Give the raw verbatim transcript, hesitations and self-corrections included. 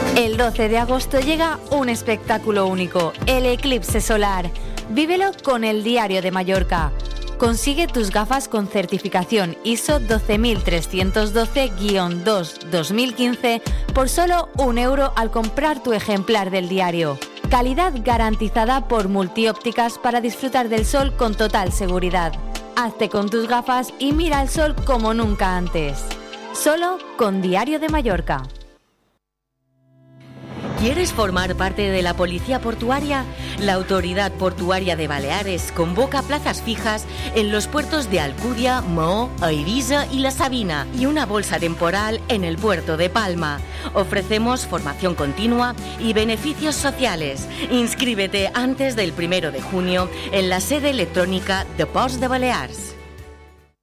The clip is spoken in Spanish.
El doce de agosto llega un espectáculo único, el eclipse solar. Vívelo con el Diario de Mallorca. Consigue tus gafas con certificación I S O doce mil trescientos doce guión dos dos mil quince por solo un euro al comprar tu ejemplar del diario. Calidad garantizada por Multiópticas para disfrutar del sol con total seguridad. Hazte con tus gafas y mira el sol como nunca antes. Solo con Diario de Mallorca. ¿Quieres formar parte de la Policía Portuaria? La Autoridad Portuaria de Baleares convoca plazas fijas en los puertos de Alcudia, Maó, Eivissa y La Sabina y una bolsa temporal en el puerto de Palma. Ofrecemos formación continua y beneficios sociales. Inscríbete antes del primero de junio en la sede electrónica de Ports de Balears.